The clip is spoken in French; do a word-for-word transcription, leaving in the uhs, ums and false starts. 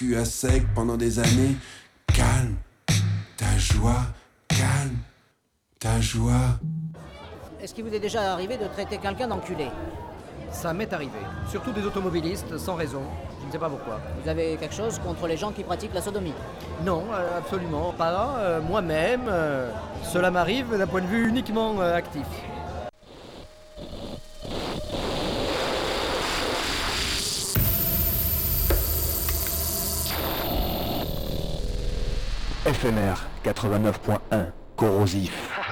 cul à sec pendant des années. Calme, ta joie, calme, ta joie. Est-ce qu'il vous est déjà arrivé de traiter quelqu'un d'enculé ? Ça m'est arrivé, surtout des automobilistes, sans raison, je ne sais pas pourquoi. Vous avez quelque chose contre les gens qui pratiquent la sodomie ? Non, euh, absolument pas, euh, moi-même, euh, cela m'arrive d'un point de vue uniquement euh, actif. F M R quatre-vingt-neuf point un, corrosif. Quoi ?